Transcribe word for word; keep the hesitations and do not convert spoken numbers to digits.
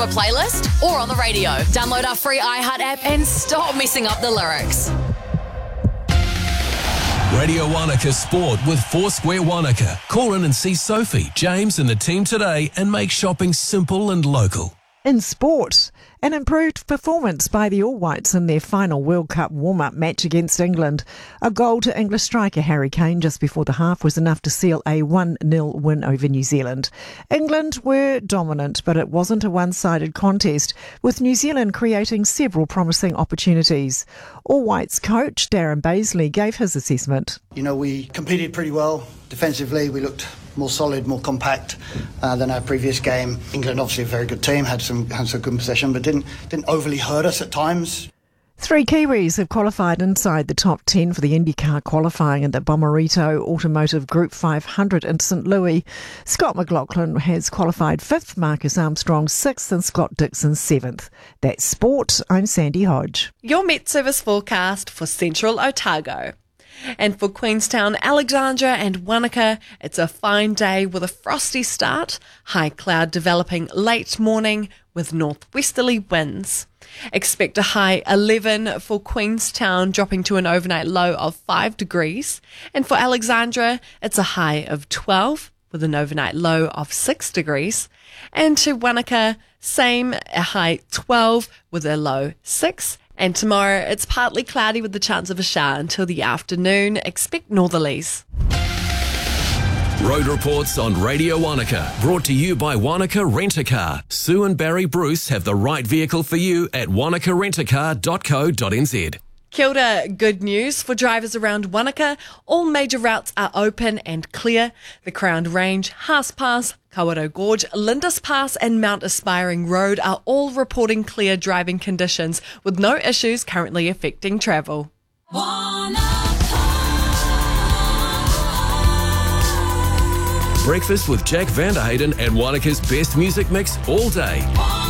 from a playlist or on the radio. Download our free iHeart app and stop messing up the lyrics. Radio Wanaka Sport with Foursquare Wanaka. Call in and see Sophie, James and the team today and make shopping simple and local. In sport, an improved performance by the All Whites in their final World Cup warm-up match against England. A goal to English striker Harry Kane just before the half was enough to seal a one nil win over New Zealand. England were dominant, but it wasn't a one-sided contest, with New Zealand creating several promising opportunities. All Whites coach Darren Baisley gave his assessment. You know, we competed pretty well defensively. We looked more solid, more compact uh, than our previous game. England, obviously a very good team, had some had some good possession, but didn't didn't overly hurt us at times. Three Kiwis have qualified inside the top ten for the IndyCar qualifying in the Bomarito Automotive Group five hundred in Saint Louis. Scott McLaughlin has qualified fifth, Marcus Armstrong sixth and Scott Dixon seventh. That's sport. I'm Sandy Hodge. Your Met Service forecast for Central Otago. And for Queenstown, Alexandra and Wanaka, it's a fine day with a frosty start, high cloud developing late morning with northwesterly winds. Expect a high eleven for Queenstown, dropping to an overnight low of five degrees. And for Alexandra, it's a high of twelve with an overnight low of six degrees. And to Wanaka, same, a high twelve with a low six. And tomorrow, it's partly cloudy with the chance of a shower until the afternoon. Expect northerlies. Road reports on Radio Wanaka, brought to you by Wanaka Rent-A-Car. Sue and Barry Bruce have the right vehicle for you at wanaka rent a car dot co dot n z. Kia ora, good news for drivers around Wanaka. All major routes are open and clear. The Crown Range, Haas Pass, Kawerau Gorge, Lindis Pass and Mount Aspiring Road are all reporting clear driving conditions with no issues currently affecting travel. Breakfast with Jack Vanderhayden and Wanaka's best music mix all day.